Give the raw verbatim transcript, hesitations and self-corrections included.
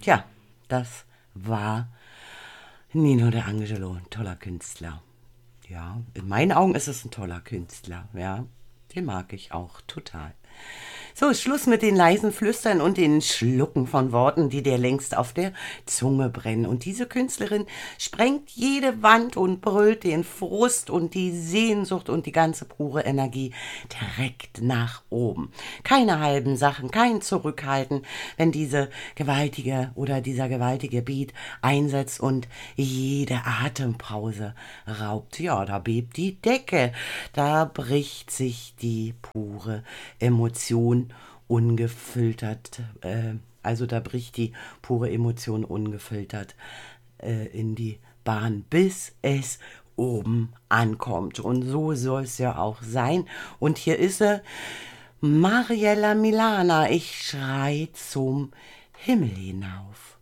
Tja, das war Nino De Angelo, ein toller Künstler. Ja, in meinen Augen ist es ein toller Künstler, ja. Den mag ich auch total. So, Schluss mit den leisen Flüstern und den Schlucken von Worten, die dir längst auf der Zunge brennen. Und diese Künstlerin sprengt jede Wand und brüllt den Frust und die Sehnsucht und die ganze pure Energie direkt nach oben. Keine halben Sachen, kein Zurückhalten, wenn diese gewaltige oder dieser gewaltige Beat einsetzt und jede Atempause raubt. Ja, da bebt die Decke, da bricht sich die pure Emotion ungefiltert, äh, also da bricht die pure Emotion ungefiltert äh, in die Bahn, bis es oben ankommt. Und so soll es ja auch sein. Und hier ist sie, Mariella Milana, ich schrei zum Himmel hinauf.